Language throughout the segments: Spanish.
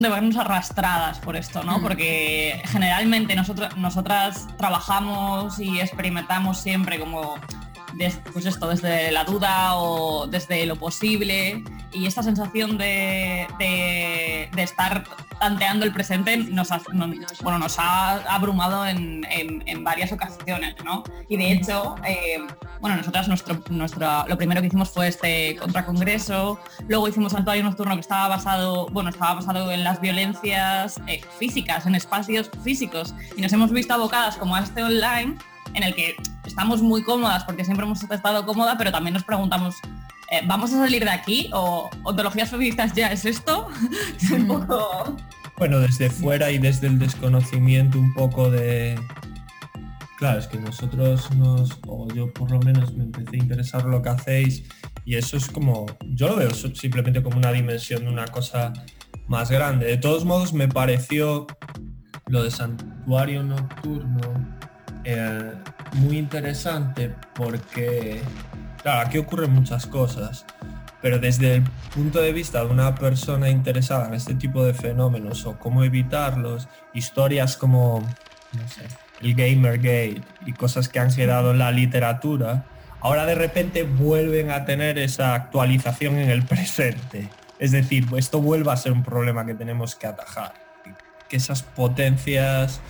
de vernos arrastradas por esto, ¿no? Porque generalmente nosotras trabajamos y experimentamos siempre como pues esto, desde la duda o desde lo posible, y esta sensación de estar tanteando el presente nos ha abrumado en varias ocasiones, ¿no? Y de hecho, nosotras lo primero que hicimos fue este contracongreso, luego hicimos Santuario Nocturno, que estaba basado en las violencias físicas, en espacios físicos, y nos hemos visto abocadas como a este online, en el que estamos muy cómodas porque siempre hemos estado cómoda, pero también nos preguntamos, ¿vamos a salir de aquí? ¿O ontologías feministas ya es esto? Es un poco... Bueno, desde fuera y desde el desconocimiento un poco de... Claro, es que o yo por lo menos me empecé a interesar lo que hacéis, y eso es como... Yo lo veo simplemente como una dimensión de una cosa más grande. De todos modos, me pareció lo de Santuario Nocturno muy interesante porque, claro, aquí ocurren muchas cosas, pero desde el punto de vista de una persona interesada en este tipo de fenómenos o cómo evitarlos, historias como, no sé, el Gamergate y cosas que han quedado en la literatura, ahora de repente vuelven a tener esa actualización en el presente. Es decir, esto vuelve a ser un problema que tenemos que atajar, que esas potencias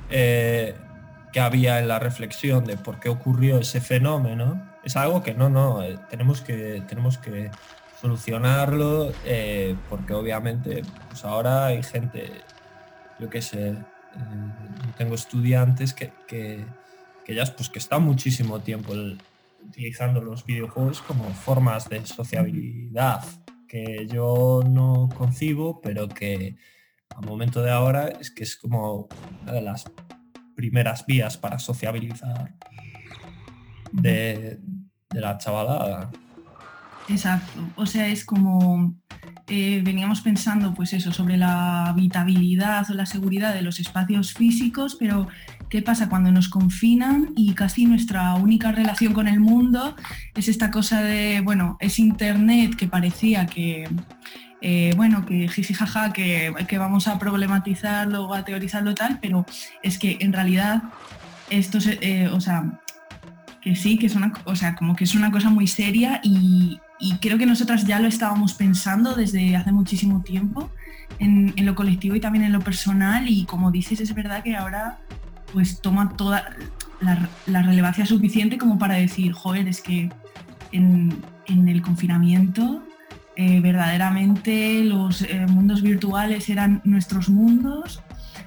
que había en la reflexión de por qué ocurrió ese fenómeno, es algo que tenemos que solucionarlo, porque obviamente pues ahora hay gente, yo qué sé, tengo estudiantes que ya pues que están muchísimo tiempo utilizando los videojuegos como formas de sociabilidad, que yo no concibo, pero que al momento de ahora es que es como una de las primeras vías para sociabilizar de la chavalada. Exacto, o sea, es como veníamos pensando pues eso, sobre la habitabilidad o la seguridad de los espacios físicos, pero ¿qué pasa cuando nos confinan y casi nuestra única relación con el mundo es esta cosa de, bueno, es internet, que parecía que que jijijaja, que vamos a problematizarlo o a teorizarlo tal, pero es que en realidad esto que sí, que es como que es una cosa muy seria, y creo que nosotras ya lo estábamos pensando desde hace muchísimo tiempo en lo colectivo y también en lo personal, y como dices, es verdad que ahora pues toma toda la relevancia suficiente como para decir, joder, es que en el confinamiento verdaderamente los mundos virtuales eran nuestros mundos,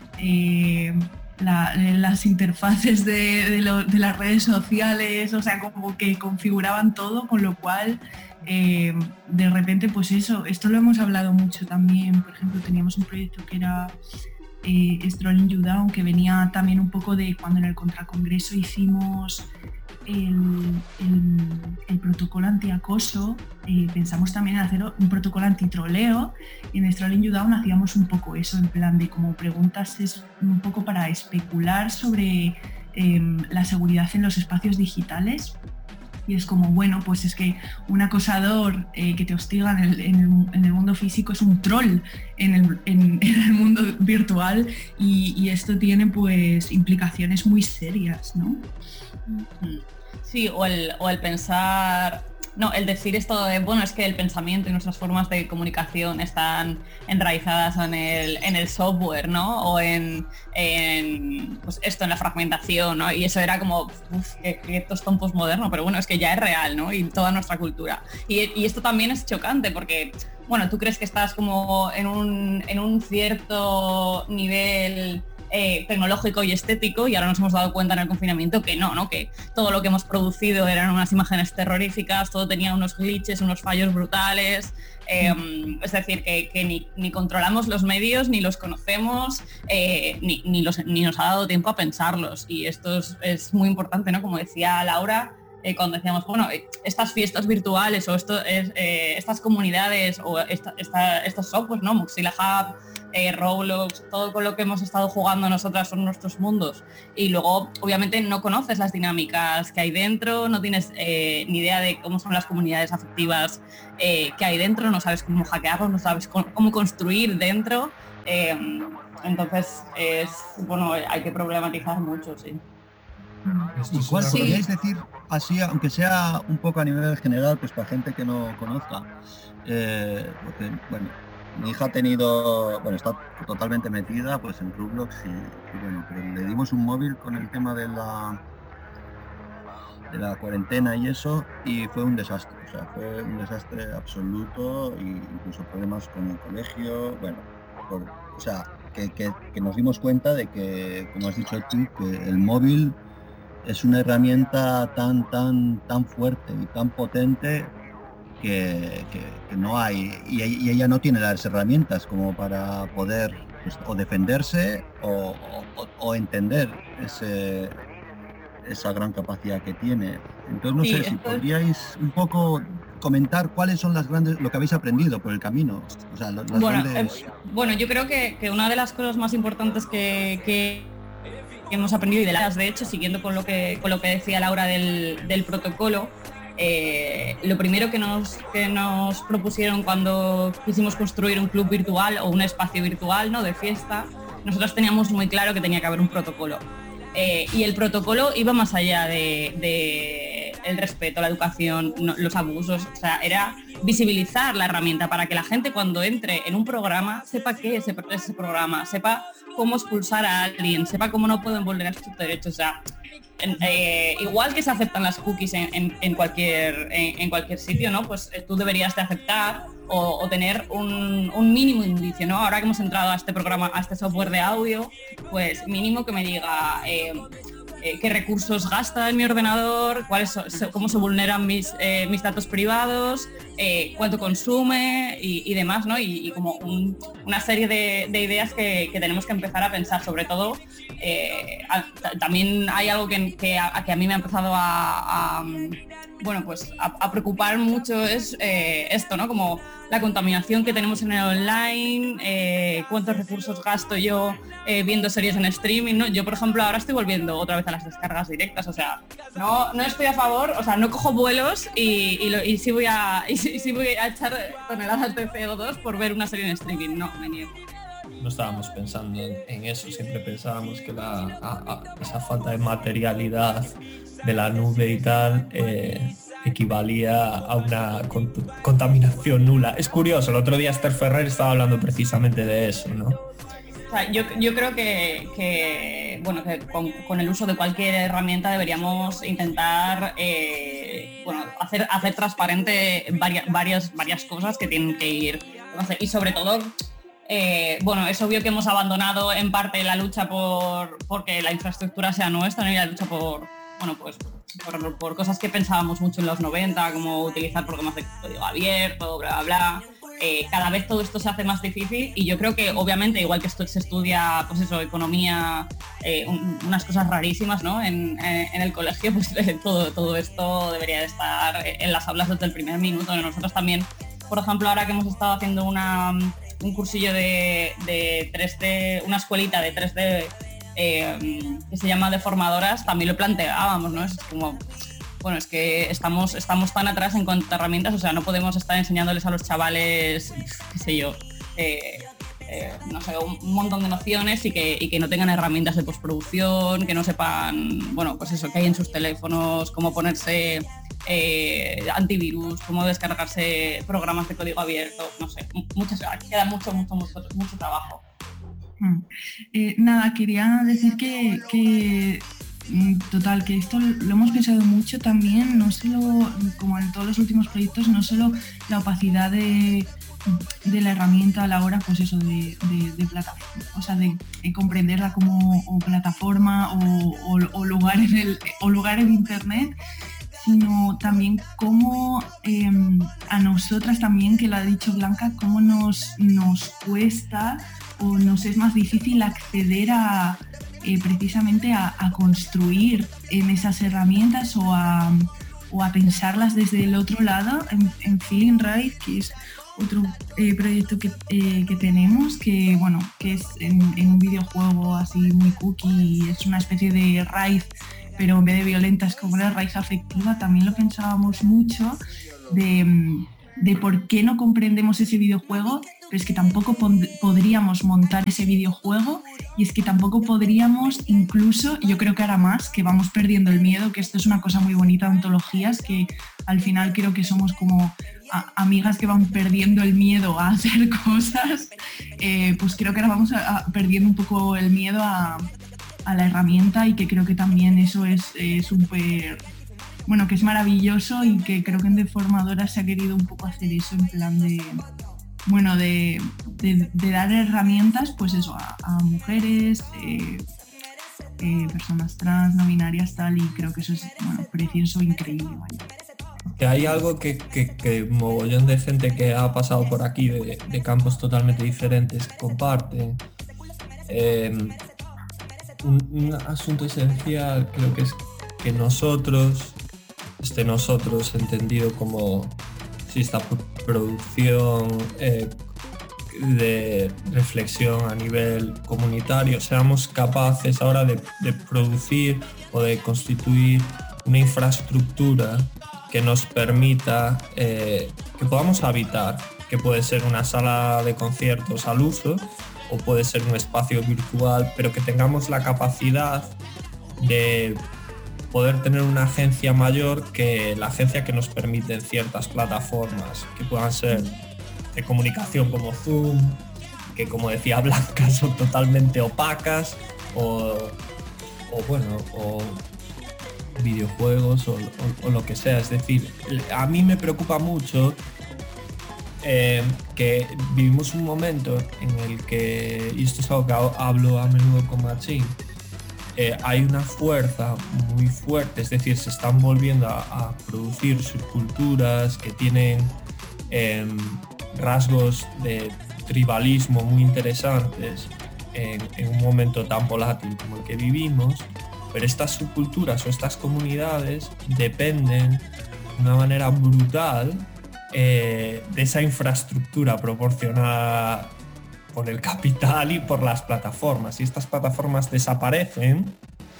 las interfaces de las redes sociales, o sea, como que configuraban todo, con lo cual de repente pues esto lo hemos hablado mucho también. Por ejemplo, teníamos un proyecto que era Strolling You Down, que venía también un poco de cuando en el contracongreso hicimos el protocolo antiacoso. Pensamos también en hacer un protocolo antitroleo, y en Strolling You Down hacíamos un poco eso, en plan de como preguntas, es un poco para especular sobre la seguridad en los espacios digitales. Y es como, bueno, pues es que un acosador que te hostiga en el mundo físico es un troll en el mundo virtual, y esto tiene pues implicaciones muy serias, ¿no? Sí, o el pensar... No, el decir esto de, bueno, es que el pensamiento y nuestras formas de comunicación están enraizadas en el software, ¿no? O pues esto, en la fragmentación, ¿no? Y eso era como, qué tostón posmoderno, pero bueno, es que ya es real, ¿no? Y toda nuestra cultura. Y esto también es chocante porque, bueno, tú crees que estás como en un cierto nivel tecnológico y estético, y ahora nos hemos dado cuenta en el confinamiento que no, que todo lo que hemos producido eran unas imágenes terroríficas, todo tenía unos glitches, unos fallos brutales, es decir, que ni controlamos los medios, ni los conocemos, ni nos ha dado tiempo a pensarlos, y esto es muy importante, ¿no? Como decía Laura, cuando decíamos, bueno, estas fiestas virtuales o estas comunidades o estos softwares, ¿no? Mozilla Hub, Roblox, todo con lo que hemos estado jugando nosotras son nuestros mundos, y luego obviamente no conoces las dinámicas que hay dentro, no tienes ni idea de cómo son las comunidades afectivas que hay dentro, no sabes cómo hackearlos, no sabes cómo construir dentro. Entonces, bueno, hay que problematizar mucho, sí. ¿Y cuál podríais decir, así, aunque sea un poco a nivel general, pues para gente que no conozca? Porque, bueno, mi hija ha tenido, bueno, está totalmente metida pues en Roblox y bueno, pero le dimos un móvil con el tema de la cuarentena y eso, y fue un desastre, o sea, fue un desastre absoluto, e incluso problemas con el colegio, bueno, o sea, que nos dimos cuenta de que, como has dicho tú, que el móvil es una herramienta tan fuerte y tan potente que no hay, y ella no tiene las herramientas como para poder pues, o defenderse o entender esa gran capacidad que tiene. Entonces no sé si podríais un poco comentar cuáles son lo que habéis aprendido por el camino. O sea, bueno, yo creo que una de las cosas más importantes que hemos aprendido, y de hecho, siguiendo con lo que decía Laura del protocolo, lo primero que nos propusieron cuando quisimos construir un club virtual o un espacio virtual, ¿no?, de fiesta, nosotros teníamos muy claro que tenía que haber un protocolo. Y el protocolo iba más allá de el respeto, la educación, los abusos, o sea, era visibilizar la herramienta para que la gente cuando entre en un programa sepa qué es ese programa, sepa cómo expulsar a alguien, sepa cómo no pueden vulnerar sus derechos. O sea, igual que se aceptan las cookies en cualquier sitio, ¿no? Pues tú deberías de aceptar o tener un mínimo indicio, ¿no? Ahora que hemos entrado a este programa, a este software de audio, pues mínimo que me diga qué recursos gasta en mi ordenador, cómo se vulneran mis datos privados, cuánto consume y demás, ¿no? Y como una serie de ideas que tenemos que empezar a pensar, sobre todo. También hay algo que a mí me ha empezado a preocupar mucho, es esto, ¿no? Como la contaminación que tenemos en el online, cuántos recursos gasto yo viendo series en streaming, ¿no? Yo, por ejemplo, ahora estoy volviendo otra vez a las descargas directas, o sea, no estoy a favor, o sea, no cojo vuelos y sí voy a echar toneladas de CO2 por ver una serie en streaming, no, me niego. No estábamos pensando en eso, siempre pensábamos que esa falta de materialidad de la nube y tal equivalía a una contaminación nula. Es curioso, el otro día Esther Ferrer estaba hablando precisamente de eso, ¿no? O sea, yo creo que con el uso de cualquier herramienta deberíamos intentar hacer transparente varias cosas que tienen que ir, y sobre todo es obvio que hemos abandonado en parte la lucha porque la infraestructura sea nuestra, ¿no? Y la lucha por cosas que pensábamos mucho en los 90, como utilizar programas de código abierto, bla, bla, bla. Cada vez todo esto se hace más difícil y yo creo que obviamente, igual que se estudia pues eso, economía, unas cosas rarísimas, ¿no? en el colegio, pues todo esto debería de estar en las aulas desde el primer minuto. Nosotros también, por ejemplo, ahora que hemos estado haciendo un cursillo de 3D, una escuelita de 3D que se llama Deformadoras, también lo planteábamos, ¿no? Es como, bueno, es que estamos tan atrás en cuanto a herramientas, o sea, no podemos estar enseñándoles a los chavales, qué sé yo, un montón de nociones y que no tengan herramientas de postproducción, que no sepan, bueno, pues eso, que hay en sus teléfonos, cómo ponerse antivirus, cómo descargarse programas de código abierto, no sé, queda mucho trabajo. Nada, quería decir que total, que esto lo hemos pensado mucho también, no solo, como en todos los últimos proyectos, no solo la opacidad de la herramienta a la hora, pues eso, de plataforma, o sea, de comprenderla como o plataforma o lugar en internet, sino también cómo a nosotras también, que lo ha dicho Blanca, cómo nos cuesta o nos es más difícil acceder a precisamente a construir en esas herramientas o a pensarlas desde el otro lado en Feeling Right, que es otro proyecto que tenemos, que es en un videojuego así muy cookie, es una especie de raíz, pero en vez de violenta es como una raíz afectiva. También lo pensábamos mucho de por qué no comprendemos ese videojuego pero es que tampoco podríamos montar ese videojuego y es que tampoco podríamos incluso, yo creo que ahora más, que vamos perdiendo el miedo, que esto es una cosa muy bonita de ontologías, que al final creo que somos como amigas que van perdiendo el miedo a hacer cosas, pues creo que ahora vamos perdiendo un poco el miedo a la herramienta y que creo que también eso es súper... Bueno, que es maravilloso y que creo que en Deformadora se ha querido un poco hacer eso en plan de... Bueno, de dar herramientas, pues eso, a mujeres, personas trans, no binarias, tal, y creo que eso es, bueno, precioso, increíble, vaya. Que hay algo que mogollón de gente que ha pasado por aquí de campos totalmente diferentes comparten. Un asunto esencial creo que es que nosotros entendido como si esta producción de reflexión a nivel comunitario, seamos capaces ahora de producir o de constituir una infraestructura que nos permita que podamos habitar, que puede ser una sala de conciertos al uso o puede ser un espacio virtual, pero que tengamos la capacidad de poder tener una agencia mayor que la agencia que nos permiten ciertas plataformas, que puedan ser de comunicación como Zoom, que como decía Blanca son totalmente opacas, o videojuegos o lo que sea. Es decir, a mí me preocupa mucho que vivimos un momento en el que, y esto es algo que hablo a menudo con Machín, hay una fuerza muy fuerte, es decir, se están volviendo a producir subculturas que tienen rasgos de tribalismo muy interesantes en un momento tan volátil como el que vivimos, pero estas subculturas o estas comunidades dependen de una manera brutal de esa infraestructura proporcionada por el capital y por las plataformas. Si estas plataformas desaparecen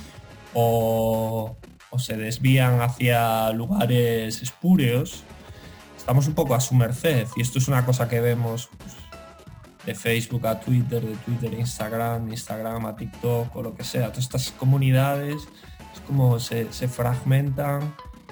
o se desvían hacia lugares espurios, estamos un poco a su merced, y esto es una cosa que vemos pues, de Facebook a Twitter, de Twitter a Instagram a TikTok o lo que sea. Todas estas comunidades es como se fragmentan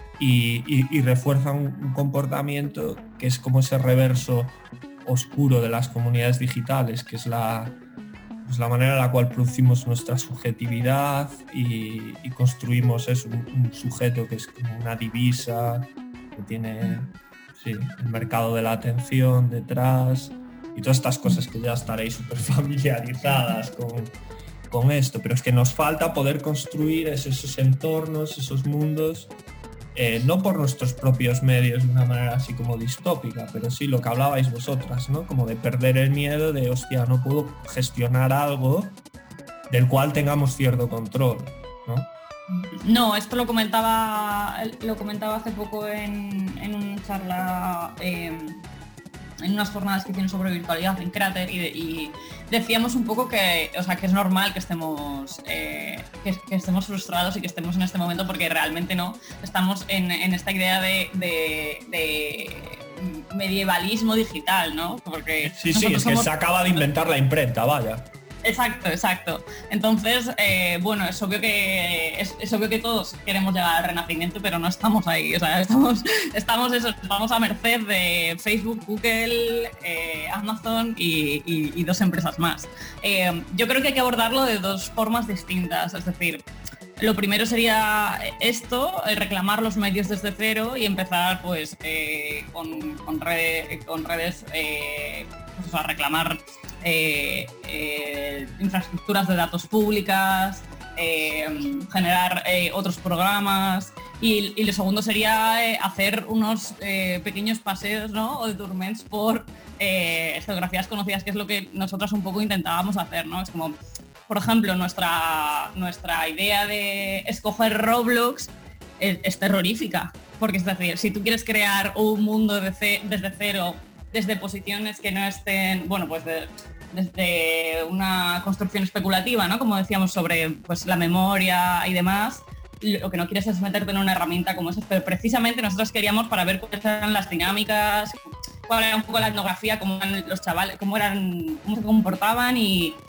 y refuerzan un comportamiento que es como ese reverso oscuro de las comunidades digitales, que es la manera en la cual producimos nuestra subjetividad y construimos un sujeto que es como una divisa, que tiene el mercado de la atención detrás y todas estas cosas que ya estaréis súper familiarizadas con esto, pero es que nos falta poder construir esos entornos, esos mundos, no por nuestros propios medios de una manera así como distópica, pero sí lo que hablabais vosotras, ¿no? Como de perder el miedo de, hostia, no puedo gestionar algo del cual tengamos cierto control, ¿no? No, esto lo comentaba hace poco en una charla, en unas jornadas que hicieron sobre virtualidad en Cráter, y decíamos un poco que, o sea, que es normal que estemos frustrados y que estemos en este momento, porque realmente no estamos en esta idea de medievalismo digital, ¿no? Porque sí, es que se acaba de inventar la imprenta, vaya. Exacto. Entonces, bueno, es obvio que todos queremos llegar al renacimiento, pero no estamos ahí. O sea, estamos a merced de Facebook, Google, Amazon y dos empresas más. Yo creo que hay que abordarlo de dos formas distintas. Es decir, lo primero sería esto, reclamar los medios desde cero y empezar pues con redes, pues, a reclamar infraestructuras de datos públicas, generar otros programas, y lo segundo sería hacer unos pequeños paseos, ¿no? O de tourments por geografías conocidas, que es lo que nosotros un poco intentábamos hacer, ¿no? Es como, por ejemplo, nuestra idea de escoger Roblox es terrorífica, porque es decir, si tú quieres crear un mundo desde cero, desde posiciones que no estén, bueno, pues desde una construcción especulativa, ¿no? Como decíamos, sobre pues la memoria y demás, lo que no quieres es meterte en una herramienta como esa, pero precisamente nosotros queríamos para ver cuáles eran las dinámicas, cuál era un poco la etnografía, cómo eran los chavales, cómo se comportaban y